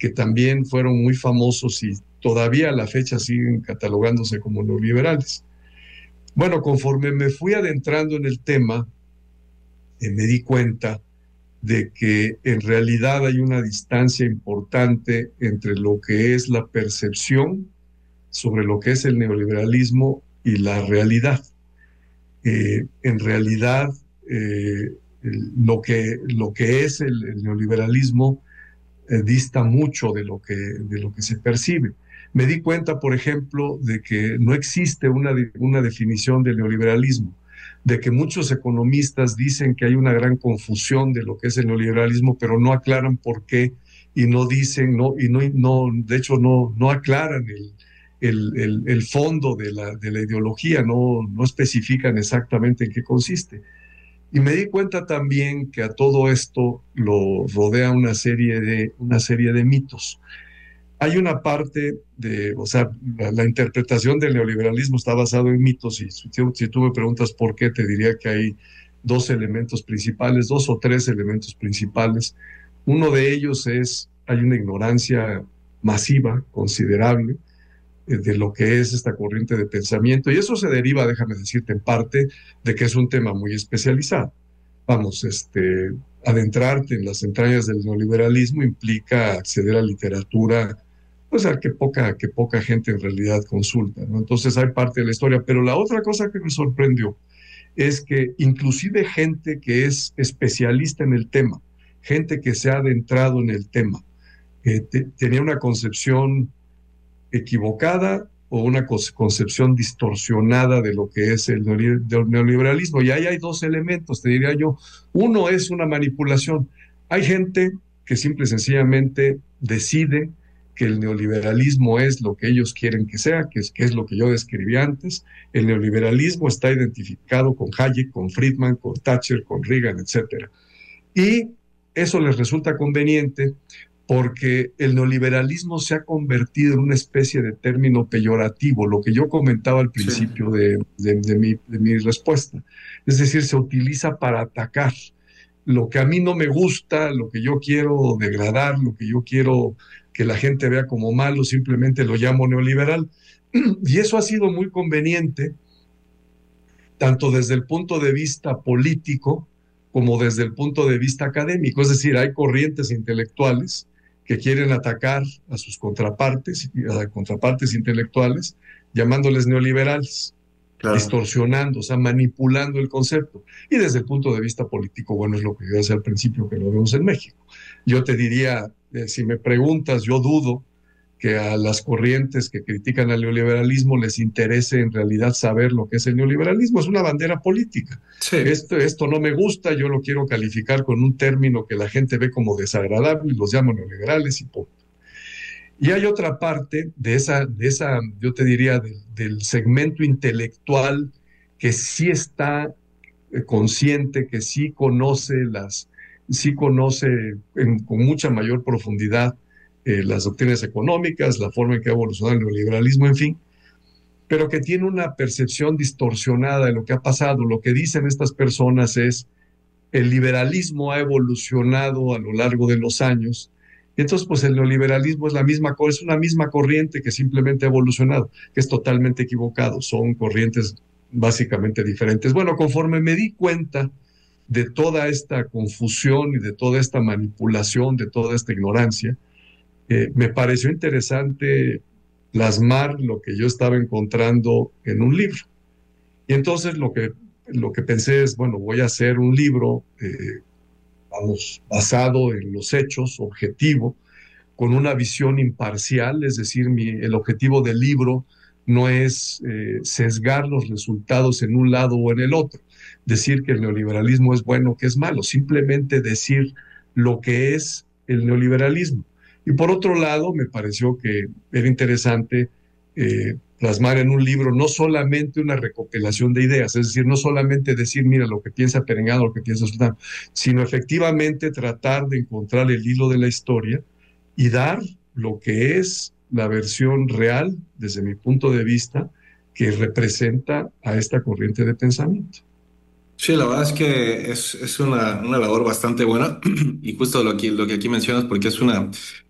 que también fueron muy famosos y todavía a la fecha siguen catalogándose como neoliberales. Bueno, conforme me fui adentrando en el tema, me di cuenta de que en realidad hay una distancia importante entre lo que es la percepción sobre lo que es el neoliberalismo y la realidad. En realidad, lo que es el neoliberalismo dista mucho de lo que se percibe. Me di cuenta, por ejemplo, de que no existe una definición del neoliberalismo, de que muchos economistas dicen que hay una gran confusión de lo que es el neoliberalismo, pero no aclaran por qué y no dicen, de hecho no aclaran el fondo de la ideología, no especifican exactamente en qué consiste. Y me di cuenta también que a todo esto lo rodea una serie de mitos. Hay una parte o sea, la interpretación del neoliberalismo está basado en mitos y si tú me preguntas por qué, te diría que hay dos elementos principales, dos o tres elementos principales. Uno de ellos hay una ignorancia masiva, considerable, de lo que es esta corriente de pensamiento. Y eso se deriva, déjame decirte, en parte de que es un tema muy especializado. Vamos, adentrarte en las entrañas del neoliberalismo implica acceder a literatura, pues a que poca gente en realidad consulta, ¿no? Entonces hay parte de la historia. Pero la otra cosa que me sorprendió es que inclusive gente que es especialista en el tema, gente que se ha adentrado en el tema, tenía una concepción equivocada o una concepción distorsionada de lo que es el neoliberalismo. Y ahí hay dos elementos, te diría yo. Uno es una manipulación. Hay gente que simple y sencillamente decide que el neoliberalismo es lo que ellos quieren que sea, que es lo que yo describí antes. El neoliberalismo está identificado con Hayek, con Friedman, con Thatcher, con Reagan, etcétera. Y eso les resulta conveniente porque el neoliberalismo se ha convertido en una especie de término peyorativo, lo que yo comentaba al Sí. principio de mi respuesta. Es decir, se utiliza para atacar lo que a mí no me gusta, lo que yo quiero degradar, lo que yo quiero que la gente vea como malo, simplemente lo llamo neoliberal. Y eso ha sido muy conveniente tanto desde el punto de vista político como desde el punto de vista académico. Es decir, hay corrientes intelectuales que quieren atacar a sus contrapartes, a contrapartes intelectuales, llamándoles neoliberales, Claro. distorsionando, o sea, manipulando el concepto. Y desde el punto de vista político, bueno, es lo que yo decía al principio, que lo vemos en México. Yo te diría, si me preguntas, yo dudo que a las corrientes que critican al neoliberalismo les interese en realidad saber lo que es el neoliberalismo. Es una bandera política. Sí. Esto no me gusta, yo lo quiero calificar con un término que la gente ve como desagradable y los llamo neoliberales y punto. Y hay otra parte yo te diría, del segmento intelectual que sí está consciente, que sí conoce con mucha mayor profundidad las doctrinas económicas, la forma en que ha evolucionado el neoliberalismo, en fin, pero que tiene una percepción distorsionada de lo que ha pasado. Lo que dicen estas personas es, el liberalismo ha evolucionado a lo largo de los años, y entonces pues el neoliberalismo es una misma corriente que simplemente ha evolucionado, que es totalmente equivocado, son corrientes básicamente diferentes. Bueno, conforme me di cuenta de toda esta confusión y de toda esta manipulación, de toda esta ignorancia, me pareció interesante plasmar lo que yo estaba encontrando en un libro. Y entonces lo que pensé es, bueno, voy a hacer un libro, vamos, basado en los hechos, objetivo, con una visión imparcial, es decir, el objetivo del libro no es sesgar los resultados en un lado o en el otro, decir que el neoliberalismo es bueno, que es malo, simplemente decir lo que es el neoliberalismo. Y por otro lado, me pareció que era interesante plasmar en un libro no solamente una recopilación de ideas, es decir, no solamente decir, mira, lo que piensa Perengano, lo que piensa Sultán, sino efectivamente tratar de encontrar el hilo de la historia y dar lo que es la versión real, desde mi punto de vista, que representa a esta corriente de pensamiento. Sí, la verdad es que es una labor bastante buena y justo lo que aquí mencionas, porque es